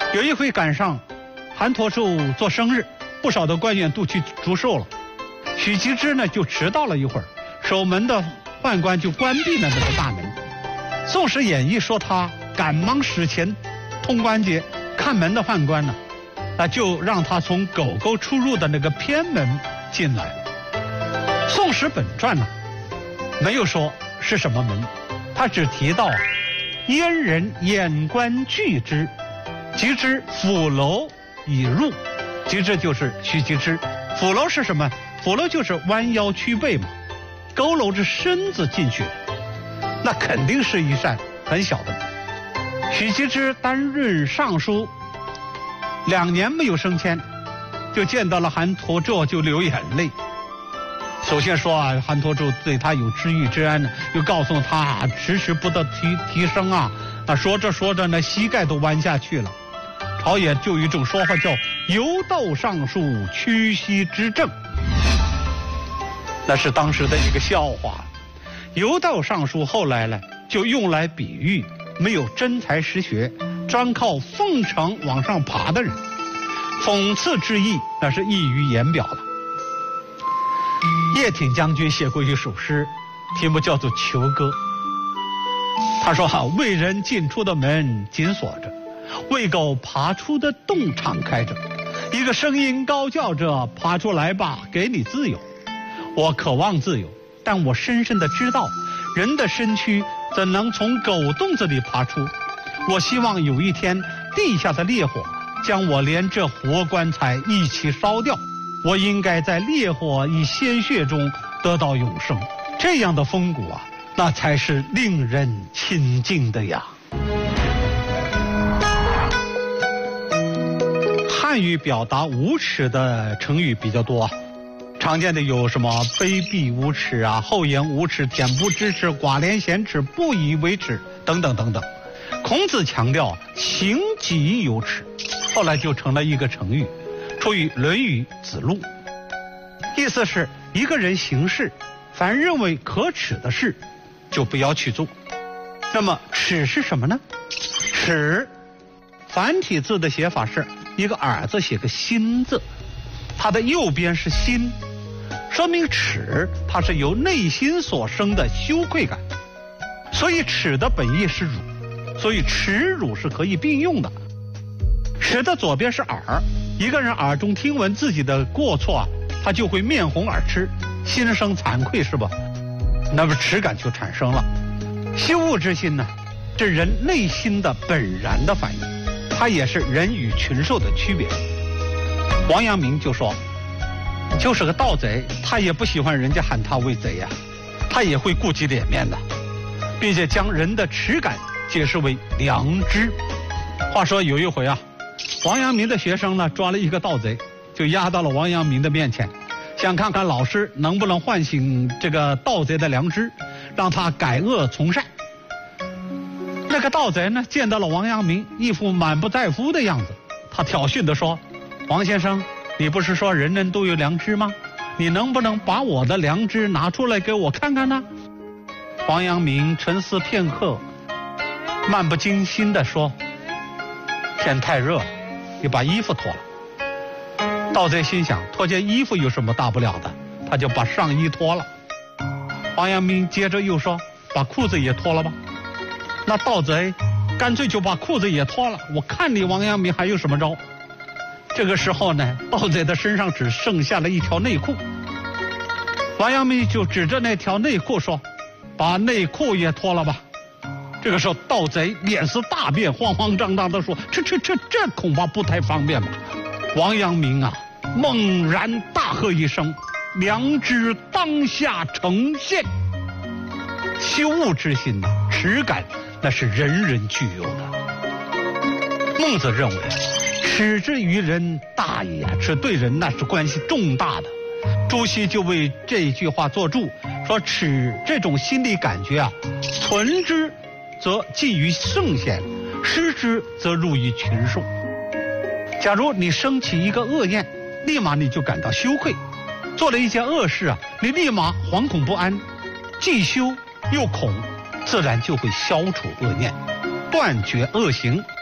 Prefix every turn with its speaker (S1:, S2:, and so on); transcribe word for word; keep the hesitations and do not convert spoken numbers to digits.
S1: 有一回赶上韩侂胄做生日，不少的官员都去祝寿了，许吉之呢就迟到了一会儿，守门的宦官就关闭了那个大门。《宋史演义》说他赶忙使前通关节，看门的宦官呢，那就让他从狗狗出入的那个偏门进来。《宋史本传》呢，没有说是什么门，他只提到啊，燕人眼观拒之，吉之府楼以入。吉之就是许吉之，府楼是什么？府楼就是弯腰屈背嘛，佝偻着身子进去，那肯定是一扇很小的门。许吉之担任尚书两年没有升迁，就见到了韩侂胄就流眼泪。首先说啊，韩侂胄对他有知遇之恩呢，又告诉他、啊、迟迟不得提提升啊，啊说着说着呢，膝盖都弯下去了。朝野就有一种说法叫犹斗尚书屈膝之政，那是当时的一个笑话。犹斗尚书后来呢，就用来比喻没有真才实学，专靠奉承往上爬的人，讽刺之意那是溢于言表了。叶挺将军写过一首诗，题目叫做《囚歌》。他说哈、啊，为人进出的门紧锁着，为狗爬出的洞敞开着，一个声音高叫着：爬出来吧，给你自由。我渴望自由，但我深深的知道，人的身躯怎能从狗洞子里爬出？我希望有一天，地下的烈火将我连这活棺材一起烧掉，我应该在烈火与鲜血中得到永生。这样的风骨啊，那才是令人亲近的呀。汉语表达无耻的成语比较多啊，常见的有什么卑鄙无耻啊、厚颜无耻、恬不知耻、寡廉鲜耻、不以为耻等等等等。孔子强调行己有耻，后来就成了一个成语，出于《论语·子路》，意思是一个人行事，凡认为可耻的事，就不要去做。那么耻是什么呢？耻，繁体字的写法是一个耳字写个心字，它的右边是心，说明耻它是由内心所生的羞愧感，所以耻的本意是辱，所以耻辱是可以并用的。耻的左边是耳，一个人耳中听闻自己的过错啊，他就会面红耳赤，心生惭愧，是吧？那么耻感就产生了。羞恶之心呢，是人内心的本然的反应，它也是人与群兽的区别。王阳明就说，就是个盗贼，他也不喜欢人家喊他为贼呀、啊，他也会顾及脸面的，并且将人的耻感解释为良知。话说有一回啊，王阳明的学生呢抓了一个盗贼，就押到了王阳明的面前，想看看老师能不能唤醒这个盗贼的良知，让他改恶从善。那个盗贼呢见到了王阳明，一副满不在乎的样子，他挑衅地说：王先生，你不是说人人都有良知吗？你能不能把我的良知拿出来给我看看呢？王阳明沉思片刻，漫不经心地说：天太热了，你把衣服脱了。盗贼心想，脱件衣服有什么大不了的，他就把上衣脱了。王阳明接着又说：把裤子也脱了吧。那盗贼干脆就把裤子也脱了，我看你王阳明还有什么招。这个时候呢，盗贼的身上只剩下了一条内裤，王阳明就指着那条内裤说：把内裤也脱了吧。这个时候盗贼脸色大变，慌慌张张地说：这这这这恐怕不太方便吧。王阳明啊，猛然大喝一声：良知当下呈现。羞恶之心呐，耻感那是人人具有的。孟子认为，耻之于人大也，耻对人那是关系重大的。朱熹就为这句话作注，说耻这种心理感觉啊，存之则近于圣贤，失之则入于群众。假如你升起一个恶念，立马你就感到羞愧，做了一件恶事啊，你立马惶恐不安，既羞又恐，自然就会消除恶念，断绝恶行。